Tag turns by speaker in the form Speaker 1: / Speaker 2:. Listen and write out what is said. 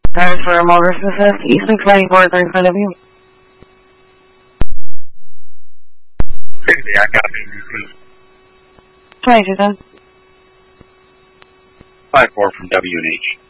Speaker 1: Tires for Motor Assist, E69435W.
Speaker 2: I got it.
Speaker 1: 2210.
Speaker 2: 54 from W&H.